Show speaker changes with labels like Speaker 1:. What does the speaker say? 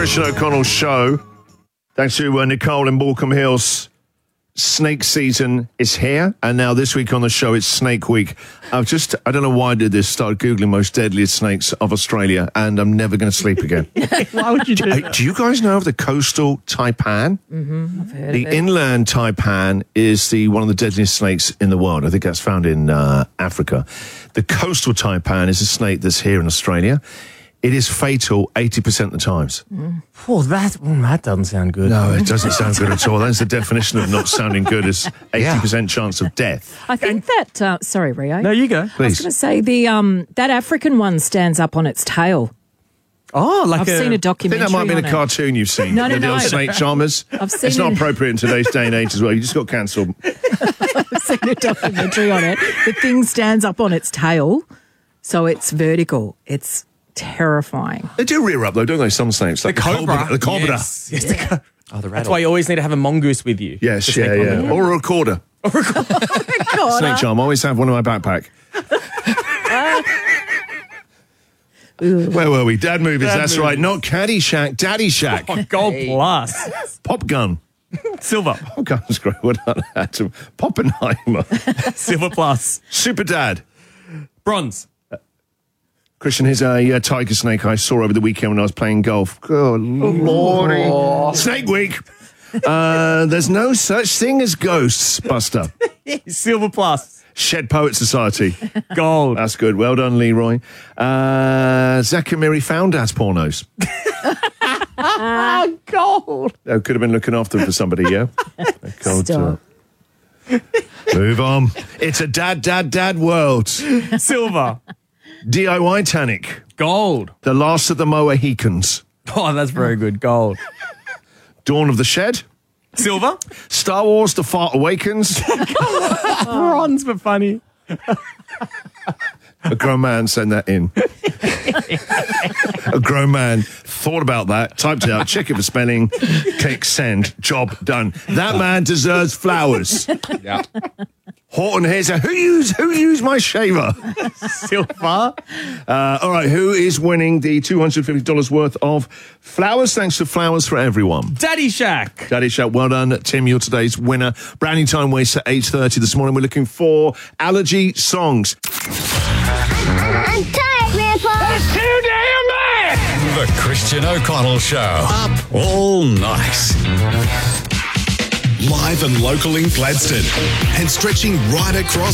Speaker 1: Christian O'Connell Show. Thanks to Nicole in Morecambe Hills. Snake season is here, and now this week on the show, it's Snake Week. I don't know why I did this, started Googling most deadliest snakes of Australia, and I'm never going to sleep again.
Speaker 2: Why would you do that?
Speaker 1: Do you guys know of the coastal taipan?
Speaker 3: Mm-hmm. I've heard
Speaker 1: The
Speaker 3: of it.
Speaker 1: inland taipan is one of the deadliest snakes in the world. I think that's found in Africa. The coastal taipan is a snake that's here in Australia. It is fatal 80% of the times.
Speaker 2: Oh, that doesn't sound good.
Speaker 1: No, it doesn't sound good at all. That's the definition of not sounding good, is 80% chance of death.
Speaker 3: I think that, sorry, Rio.
Speaker 2: No, you go.
Speaker 3: I was
Speaker 1: Please.
Speaker 3: going to say that African one stands up on its tail.
Speaker 2: Oh, like
Speaker 3: I've seen a
Speaker 1: I think
Speaker 3: documentary
Speaker 1: that might have been a
Speaker 3: on it.
Speaker 1: cartoon you've seen.
Speaker 3: No,
Speaker 1: the old snake charmers.
Speaker 3: I've seen
Speaker 1: It's not
Speaker 3: it.
Speaker 1: appropriate in today's day and age as well. You just got cancelled.
Speaker 3: I've seen a documentary on it. The thing stands up on its tail, so it's vertical. It's terrifying.
Speaker 1: They do rear up, though, don't they, some snakes? Like
Speaker 2: the cobra.
Speaker 1: The cobra.
Speaker 2: Yes, the cobra.
Speaker 4: Oh, the
Speaker 2: That's why you always need to have a mongoose with you.
Speaker 1: Yes,
Speaker 2: The snake
Speaker 1: yeah.
Speaker 2: mongoose.
Speaker 1: Or a recorder. Snake charm. I always have one in my backpack. Where were we? Dad movies,
Speaker 2: Dad
Speaker 1: that's
Speaker 2: movies.
Speaker 1: right. Not Caddyshack, Daddy Shack.
Speaker 2: Oh, gold plus.
Speaker 1: Pop gun.
Speaker 2: Silver.
Speaker 1: Pop gun's great. What Atom? Poppenheimer.
Speaker 2: Silver plus.
Speaker 1: Super Dad.
Speaker 2: Bronze.
Speaker 1: Christian, here's a tiger snake I saw over the weekend when I was playing golf. Good lordy. Snake Week. There's no such thing as ghosts, Buster.
Speaker 2: Silver plus.
Speaker 1: Shed Poet Society.
Speaker 2: Gold.
Speaker 1: That's good. Well done, Leroy. Zakamiri found ass pornos.
Speaker 2: Gold.
Speaker 1: Could have been looking after them for somebody, yeah? Gold,
Speaker 3: Stop.
Speaker 1: move on. It's a dad world.
Speaker 2: Silver.
Speaker 1: DIY Tanic.
Speaker 2: Gold.
Speaker 1: The Last of the Mohicans.
Speaker 2: Oh, that's very good. Gold.
Speaker 1: Dawn of the Shed.
Speaker 2: Silver.
Speaker 1: Star Wars The Fart Awakens.
Speaker 2: Bronze, but funny.
Speaker 1: A grown man sent that in. A grown man thought about that, typed it out, check it for spelling, click send, job done. That man deserves flowers.
Speaker 4: Yeah.
Speaker 1: Horton here said, who used my shaver?
Speaker 2: Silver.
Speaker 1: All right, who is winning the $250 worth of flowers? Thanks to Flowers for Everyone.
Speaker 2: Daddy Shack.
Speaker 1: Daddy Shout, well done, Tim. You're today's winner. Brand new time waits at 8:30 this morning. We're looking for allergy songs.
Speaker 5: I'm tired, Grandpa.
Speaker 6: That's too damn bad! The Christian O'Connell Show. Up all night.
Speaker 7: Live and local in Gladstone and stretching right across